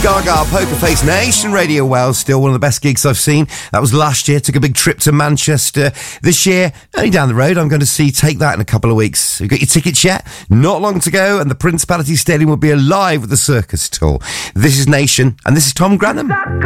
Gaga, Poker Face, Nation Radio Wales, still one of the best gigs I've seen. That was last year, took a big trip to Manchester. This year, only down the road, I'm going to see Take That in a couple of weeks. Have you got your tickets yet? Not long to go, and the Principality Stadium will be alive with the circus tour. This is Nation, and this is Tom Grantham.